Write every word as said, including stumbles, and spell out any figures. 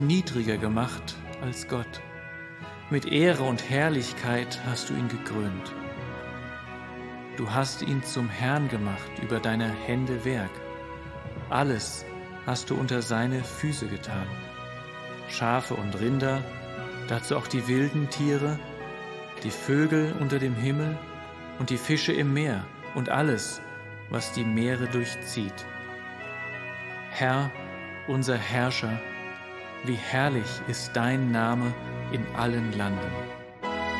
niedriger gemacht als Gott. Mit Ehre und Herrlichkeit hast du ihn gekrönt. Du hast ihn zum Herrn gemacht über deine Hände Werk. Alles hast du unter seine Füße getan. Schafe und Rinder, dazu auch die wilden Tiere, die Vögel unter dem Himmel und die Fische im Meer und alles, was die Meere durchzieht. Herr, unser Herrscher, wie herrlich ist dein Name in allen Landen.